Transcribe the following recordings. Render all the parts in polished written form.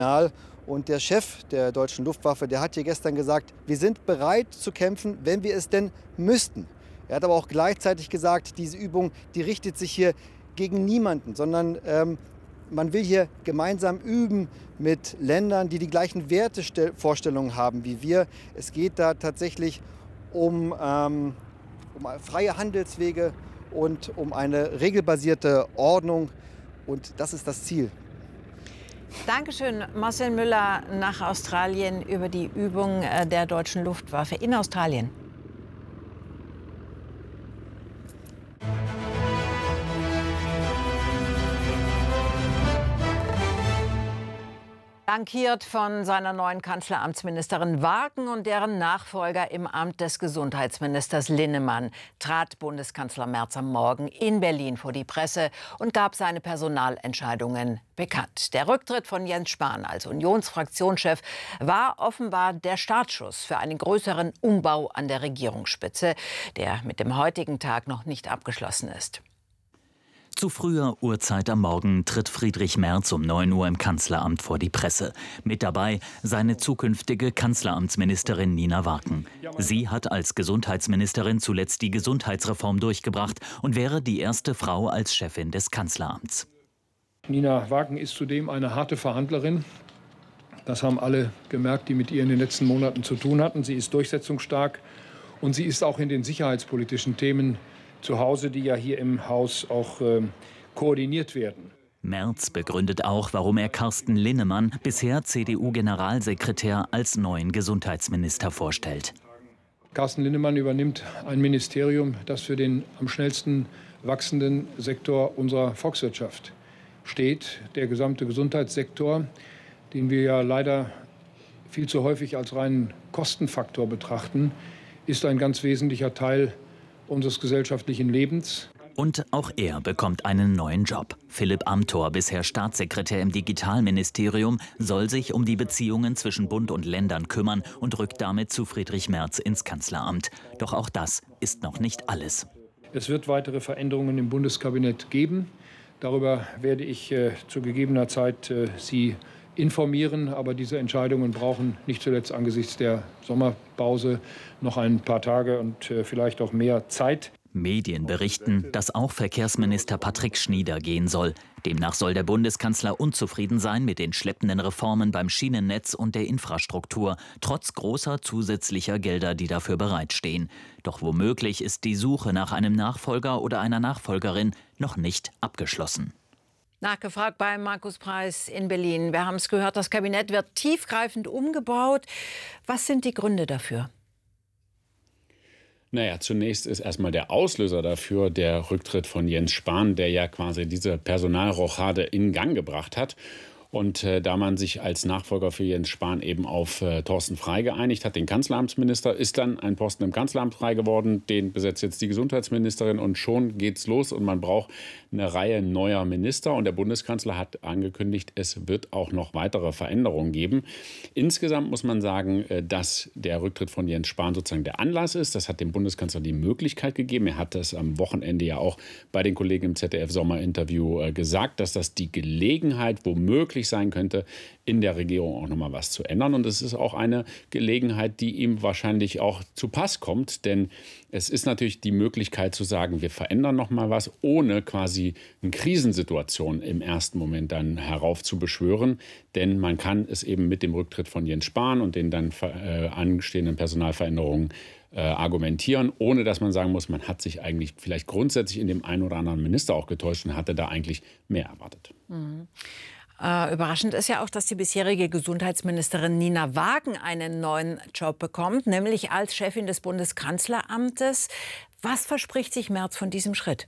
Und der Chef der deutschen Luftwaffe, der hat hier gestern gesagt, wir sind bereit zu kämpfen, wenn wir es denn müssten. Er hat aber auch gleichzeitig gesagt, diese Übung, die richtet sich hier gegen niemanden, sondern man will hier gemeinsam üben mit Ländern, die die gleichen Wertevorstellungen haben wie wir. Es geht da tatsächlich um freie Handelswege und um eine regelbasierte Ordnung. Und das ist das Ziel. Dankeschön, Marcel Müller nach Australien über die Übung der deutschen Luftwaffe in Australien. Flankiert von seiner neuen Kanzleramtsministerin Wagen und deren Nachfolger im Amt des Gesundheitsministers Linnemann trat Bundeskanzler Merz am Morgen in Berlin vor die Presse und gab seine Personalentscheidungen bekannt. Der Rücktritt von Jens Spahn als Unionsfraktionschef war offenbar der Startschuss für einen größeren Umbau an der Regierungsspitze, der mit dem heutigen Tag noch nicht abgeschlossen ist. Zu früher Uhrzeit am Morgen tritt Friedrich Merz um 9 Uhr im Kanzleramt vor die Presse. Mit dabei seine zukünftige Kanzleramtsministerin Nina Wagen. Sie hat als Gesundheitsministerin zuletzt die Gesundheitsreform durchgebracht und wäre die erste Frau als Chefin des Kanzleramts. Nina Wagen ist zudem eine harte Verhandlerin. Das haben alle gemerkt, die mit ihr in den letzten Monaten zu tun hatten. Sie ist durchsetzungsstark und sie ist auch in den sicherheitspolitischen Themen zu Hause, die ja hier im Haus auch koordiniert werden. Merz begründet auch, warum er Carsten Linnemann, bisher CDU-Generalsekretär, als neuen Gesundheitsminister vorstellt. Carsten Linnemann übernimmt ein Ministerium, das für den am schnellsten wachsenden Sektor unserer Volkswirtschaft steht. Der gesamte Gesundheitssektor, den wir ja leider viel zu häufig als reinen Kostenfaktor betrachten, ist ein ganz wesentlicher Teil unseres gesellschaftlichen Lebens. Und auch er bekommt einen neuen Job. Philipp Amthor, bisher Staatssekretär im Digitalministerium, soll sich um die Beziehungen zwischen Bund und Ländern kümmern und rückt damit zu Friedrich Merz ins Kanzleramt. Doch auch das ist noch nicht alles. Es wird weitere Veränderungen im Bundeskabinett geben. Darüber werde ich zu gegebener Zeit Sie informieren. Aber diese Entscheidungen brauchen nicht zuletzt angesichts der Sommerpause noch ein paar Tage und vielleicht auch mehr Zeit. Medien berichten, dass auch Verkehrsminister Patrick Schnieder gehen soll. Demnach soll der Bundeskanzler unzufrieden sein mit den schleppenden Reformen beim Schienennetz und der Infrastruktur, trotz großer zusätzlicher Gelder, die dafür bereitstehen. Doch womöglich ist die Suche nach einem Nachfolger oder einer Nachfolgerin noch nicht abgeschlossen. Nachgefragt beim Markus-Preis in Berlin. Wir haben es gehört, das Kabinett wird tiefgreifend umgebaut. Was sind die Gründe dafür? Naja, zunächst ist erstmal der Auslöser dafür der Rücktritt von Jens Spahn, der ja quasi diese Personalrochade in Gang gebracht hat. Und da man sich als Nachfolger für Jens Spahn eben auf Thorsten Frey geeinigt hat, den Kanzleramtsminister, ist dann ein Posten im Kanzleramt frei geworden. Den besetzt jetzt die Gesundheitsministerin und schon geht's los und man braucht eine Reihe neuer Minister. Und der Bundeskanzler hat angekündigt, es wird auch noch weitere Veränderungen geben. Insgesamt muss man sagen, dass der Rücktritt von Jens Spahn sozusagen der Anlass ist. Das hat dem Bundeskanzler die Möglichkeit gegeben. Er hat das am Wochenende ja auch bei den Kollegen im ZDF-Sommerinterview gesagt, dass das die Gelegenheit womöglich sein könnte, in der Regierung auch noch mal was zu ändern. Und es ist auch eine Gelegenheit, die ihm wahrscheinlich auch zu Pass kommt. Denn es ist natürlich die Möglichkeit zu sagen, wir verändern noch mal was, ohne quasi eine Krisensituation im ersten Moment dann heraufzubeschwören. Denn man kann es eben mit dem Rücktritt von Jens Spahn und den dann anstehenden Personalveränderungen argumentieren, ohne dass man sagen muss, man hat sich eigentlich vielleicht grundsätzlich in dem einen oder anderen Minister auch getäuscht und hatte da eigentlich mehr erwartet. Mhm. Überraschend ist ja auch, dass die bisherige Gesundheitsministerin Nina Wagen einen neuen Job bekommt, nämlich als Chefin des Bundeskanzleramtes. Was verspricht sich Merz von diesem Schritt?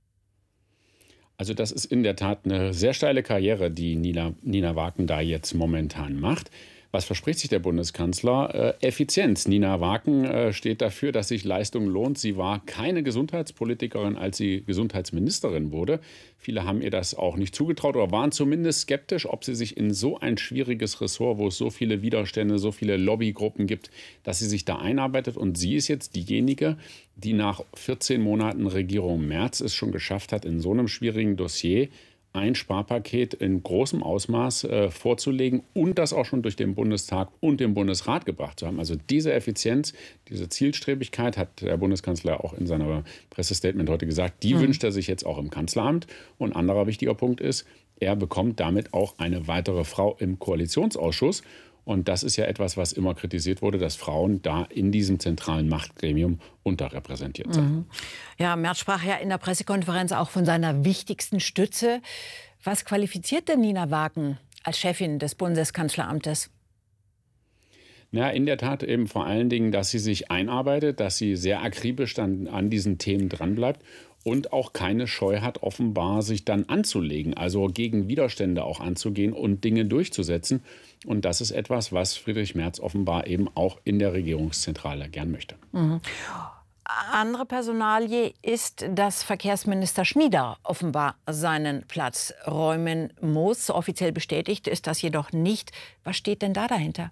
Also das ist in der Tat eine sehr steile Karriere, die Nina Wagen da jetzt momentan macht. Was verspricht sich der Bundeskanzler? Effizienz. Nina Wagen steht dafür, dass sich Leistung lohnt. Sie war keine Gesundheitspolitikerin, als sie Gesundheitsministerin wurde. Viele haben ihr das auch nicht zugetraut oder waren zumindest skeptisch, ob sie sich in so ein schwieriges Ressort, wo es so viele Widerstände, so viele Lobbygruppen gibt, dass sie sich da einarbeitet. Und sie ist jetzt diejenige, die nach 14 Monaten Regierung Merz es schon geschafft hat, in so einem schwierigen Dossier ein Sparpaket in großem Ausmaß vorzulegen und das auch schon durch den Bundestag und den Bundesrat gebracht zu haben. Also diese Effizienz, diese Zielstrebigkeit hat der Bundeskanzler auch in seinem Pressestatement heute gesagt, die wünscht er sich jetzt auch im Kanzleramt. Und ein anderer wichtiger Punkt ist, er bekommt damit auch eine weitere Frau im Koalitionsausschuss. Und das ist ja etwas, was immer kritisiert wurde, dass Frauen da in diesem zentralen Machtgremium unterrepräsentiert sind. Ja, Merz sprach ja in der Pressekonferenz auch von seiner wichtigsten Stütze. Was qualifiziert denn Nina Wagen als Chefin des Bundeskanzleramtes? Ja, in der Tat eben vor allen Dingen, dass sie sich einarbeitet, dass sie sehr akribisch dann an diesen Themen dranbleibt und auch keine Scheu hat, offenbar sich dann anzulegen, also gegen Widerstände auch anzugehen und Dinge durchzusetzen. Und das ist etwas, was Friedrich Merz offenbar eben auch in der Regierungszentrale gern möchte. Andere Personalie ist, dass Verkehrsminister Schnieder offenbar seinen Platz räumen muss. Offiziell bestätigt ist das jedoch nicht. Was steht denn da dahinter?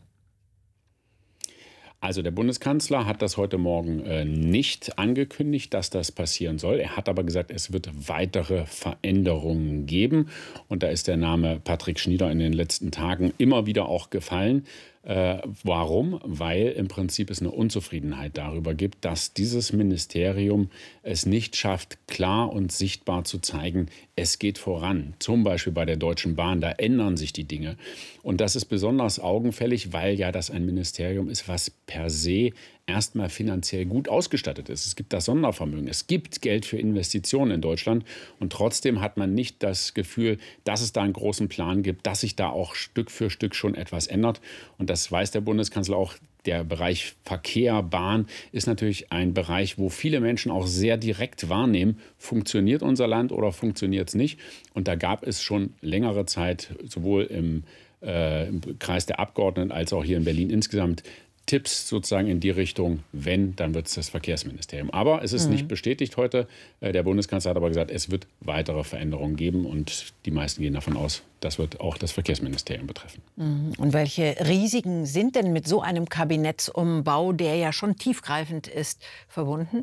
Also der Bundeskanzler hat das heute Morgen nicht angekündigt, dass das passieren soll. Er hat aber gesagt, es wird weitere Veränderungen geben. Und da ist der Name Patrick Schnieder in den letzten Tagen immer wieder auch gefallen. Warum? Weil im Prinzip es eine Unzufriedenheit darüber gibt, dass dieses Ministerium es nicht schafft, klar und sichtbar zu zeigen, es geht voran. Zum Beispiel bei der Deutschen Bahn, da ändern sich die Dinge. Und das ist besonders augenfällig, weil ja das ein Ministerium ist, was per se erstmal finanziell gut ausgestattet ist. Es gibt das Sondervermögen, es gibt Geld für Investitionen in Deutschland und trotzdem hat man nicht das Gefühl, dass es da einen großen Plan gibt, dass sich da auch Stück für Stück schon etwas ändert. Und das weiß der Bundeskanzler auch. Der Bereich Verkehr, Bahn ist natürlich ein Bereich, wo viele Menschen auch sehr direkt wahrnehmen, funktioniert unser Land oder funktioniert es nicht. Und da gab es schon längere Zeit, sowohl im Kreis der Abgeordneten als auch hier in Berlin insgesamt, Tipps sozusagen in die Richtung, wenn, dann wird es das Verkehrsministerium. Aber es ist nicht bestätigt heute. Der Bundeskanzler hat aber gesagt, es wird weitere Veränderungen geben und die meisten gehen davon aus, das wird auch das Verkehrsministerium betreffen. Und welche Risiken sind denn mit so einem Kabinettsumbau, der ja schon tiefgreifend ist, verbunden?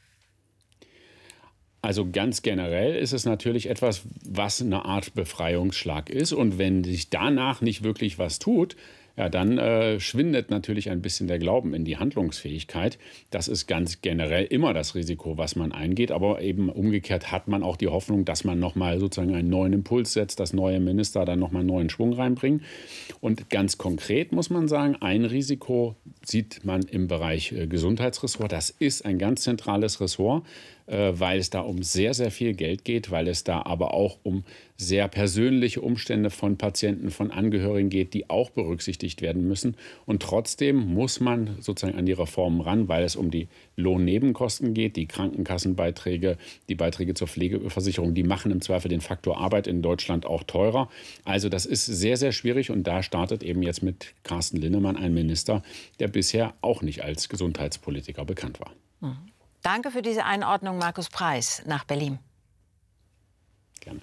Also ganz generell ist es natürlich etwas, was eine Art Befreiungsschlag ist. Und wenn sich danach nicht wirklich was tut, ja, dann schwindet natürlich ein bisschen der Glauben in die Handlungsfähigkeit. Das ist ganz generell immer das Risiko, was man eingeht. Aber eben umgekehrt hat man auch die Hoffnung, dass man nochmal sozusagen einen neuen Impuls setzt, dass neue Minister dann nochmal neuen Schwung reinbringen. Und ganz konkret muss man sagen, ein Risiko sieht man im Bereich Gesundheitsressort. Das ist ein ganz zentrales Ressort, weil es da um sehr, sehr viel Geld geht, weil es da aber auch um sehr persönliche Umstände von Patienten, von Angehörigen geht, die auch berücksichtigt werden müssen. Und trotzdem muss man sozusagen an die Reformen ran, weil es um die Lohnnebenkosten geht, die Krankenkassenbeiträge, die Beiträge zur Pflegeversicherung, die machen im Zweifel den Faktor Arbeit in Deutschland auch teurer. Also das ist sehr, sehr schwierig und da startet eben jetzt mit Carsten Linnemann ein Minister, der bisher auch nicht als Gesundheitspolitiker bekannt war. Danke für diese Einordnung, Markus Preis, nach Berlin. Gerne.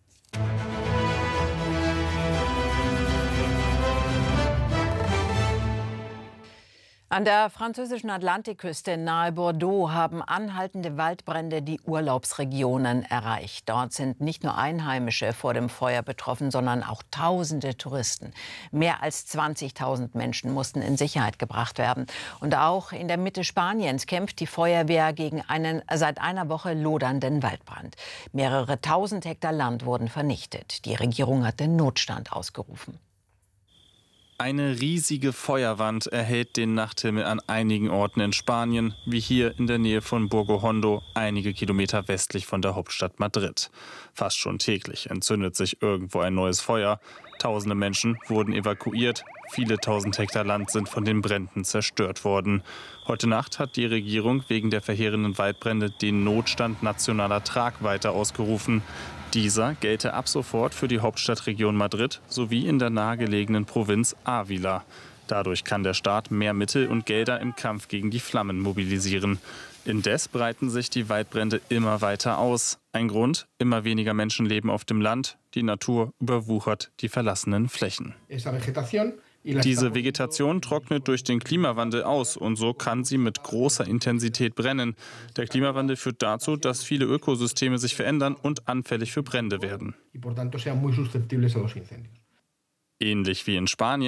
An der französischen Atlantikküste nahe Bordeaux haben anhaltende Waldbrände die Urlaubsregionen erreicht. Dort sind nicht nur Einheimische vor dem Feuer betroffen, sondern auch tausende Touristen. Mehr als 20.000 Menschen mussten in Sicherheit gebracht werden. Und auch in der Mitte Spaniens kämpft die Feuerwehr gegen einen seit einer Woche lodernden Waldbrand. Mehrere tausend Hektar Land wurden vernichtet. Die Regierung hat den Notstand ausgerufen. Eine riesige Feuerwand erhellt den Nachthimmel an einigen Orten in Spanien, wie hier in der Nähe von Burgo Hondo, einige Kilometer westlich von der Hauptstadt Madrid. Fast schon täglich entzündet sich irgendwo ein neues Feuer. Tausende Menschen wurden evakuiert. Viele tausend Hektar Land sind von den Bränden zerstört worden. Heute Nacht hat die Regierung wegen der verheerenden Waldbrände den Notstand nationaler Tragweite ausgerufen. Dieser gelte ab sofort für die Hauptstadtregion Madrid sowie in der nahegelegenen Provinz Ávila. Dadurch kann der Staat mehr Mittel und Gelder im Kampf gegen die Flammen mobilisieren. Indes breiten sich die Waldbrände immer weiter aus. Ein Grund: immer weniger Menschen leben auf dem Land. Die Natur überwuchert die verlassenen Flächen. Diese Vegetation trocknet durch den Klimawandel aus und so kann sie mit großer Intensität brennen. Der Klimawandel führt dazu, dass viele Ökosysteme sich verändern und anfällig für Brände werden. Ähnlich wie in Spanien